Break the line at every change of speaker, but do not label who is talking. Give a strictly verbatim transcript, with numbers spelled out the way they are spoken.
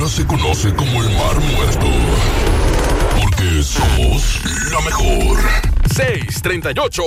se conoce como el Mar Muerto. Porque somos la mejor.
seis treinta y ocho